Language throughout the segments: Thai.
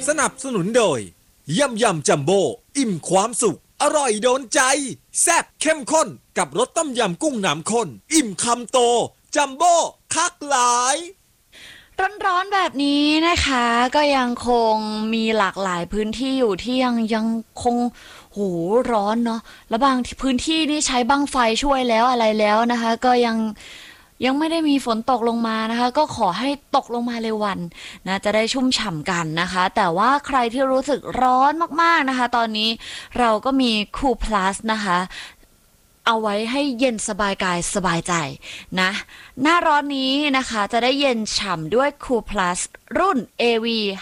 สนับสนุนโดยยำจัมโบ้อิ่มความสุขอร่อยโดนใจแซ่บเข้มข้นกับรสต้มยำกุ้งน้ำข้นอิ่มคำโตจัมโบ้คักหลายร้อนๆแบบนี้นะคะก็ยังคงมีหลากหลายพื้นที่อยู่ที่ยังคงโหร้อนเนาะแล้วบางพื้นที่นี่ใช้บั้งไฟช่วยแล้วอะไรแล้วนะคะก็ยังไม่ได้มีฝนตกลงมานะคะก็ขอให้ตกลงมาเร็ววันนะจะได้ชุ่มฉ่ำกันนะคะแต่ว่าใครที่รู้สึกร้อนมากๆนะคะตอนนี้เราก็มีคูลพลัสนะคะเอาไว้ให้เย็นสบายกายสบายใจนะหน้าร้อนนี้นะคะจะได้เย็นฉ่ำด้วย Cool Plus รุ่น AV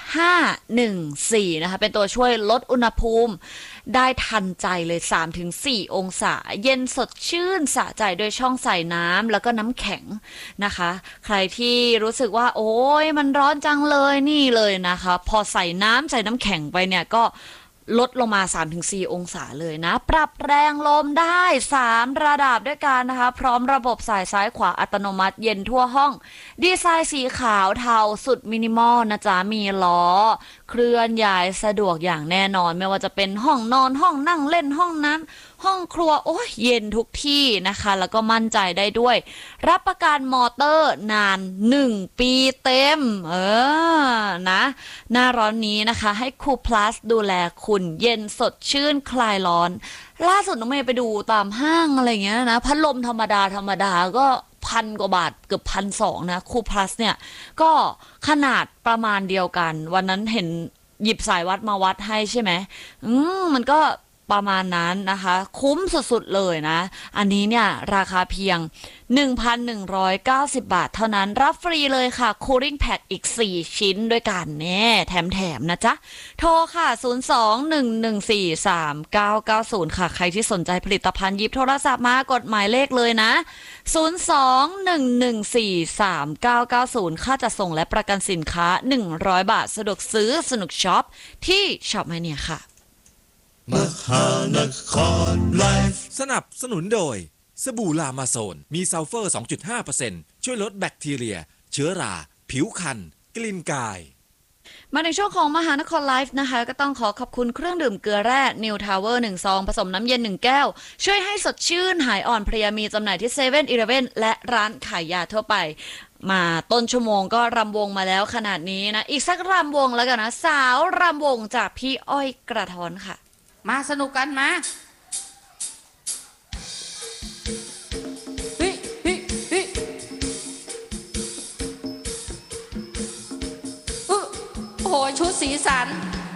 514นะคะเป็นตัวช่วยลดอุณหภูมิได้ทันใจเลย 3-4 องศาเย็นสดชื่นสะใจโดยช่องใส่น้ำแล้วก็น้ำแข็งนะคะใครที่รู้สึกว่าโอ้ยมันร้อนจังเลยนี่เลยนะคะพอใส่น้ำใส่น้ำแข็งไปเนี่ยก็ลดลงมา 3-4 องศาเลยนะปรับแรงลมได้3ระดับด้วยกันนะคะพร้อมระบบสายซ้ายขวาอัตโนมัติเย็นทั่วห้องดีไซน์สีขาวเทาสุดมินิมอลนะจ๊ะมีล้อเคลื่อนย้ายสะดวกอย่างแน่นอนไม่ว่าจะเป็นห้องนอนห้องนั่งเล่นห้องน้ำห้องครัวโอ้ยเย็นทุกที่นะคะแล้วก็มั่นใจได้ด้วยรับประกันมอเตอร์นาน1 ปีเต็มนะหน้าร้อนนี้นะคะให้คูลพลัสดูแลคุณเย็นสดชื่นคลายร้อนล่าสุดน้องเมย์ไปดูตามห้างอะไรเงี้ยนะพัดลมธรรมดาก็1,000 กว่าบาทเกือบ1,200นะคูลพลัสเนี่ยก็ขนาดประมาณเดียวกันวันนั้นเห็นหยิบสายวัดมาวัดให้ใช่ไหมมันก็ประมาณนั้นนะคะคุ้มสุดๆเลยนะอันนี้เนี่ยราคาเพียง 1,190 บาทเท่านั้นรับฟรีเลยค่ะ Cooling Pack อีก4 ชิ้นด้วยกันแน่แถมนะจ๊ะโทรค่ะ 02-114-3990 ค่ะใครที่สนใจผลิตภัณฑ์หยิบโทรศัพท์มากดหมายเลขเลยนะ 02-114-3990 ค่าจัดส่งและประกันสินค้า100 บาทสะดวกซื้อสนุกช็อปที่ช็อปไมเนียค่ะมหานครไลฟ์สนับสนุนโดยสบู่ลามาโซนมีซัลเฟอร์ 2.5% ช่วยลดแบคทีเรียเชื้อราผิวคันกลิ่นกายมาในช่วงของมหานครไลฟ์นะคะก็ต้องขอขอบคุณเครื่องดื่มเกลือแร่ New Tower 1 ซองผสมน้ำเย็น1 แก้วช่วยให้สดชื่นหายอ่อนเพลียมีจำหน่ายที่7-11 และร้านขายยาทั่วไปมาต้นชั่วโมงก็รำวงมาแล้วขนาดนี้นะอีกสักรำวงแล้วกันนะสาวรำวงจากพี่อ้อยกระท้อนค่ะมาสนุกกันมาโอ้โหชุดสีสัน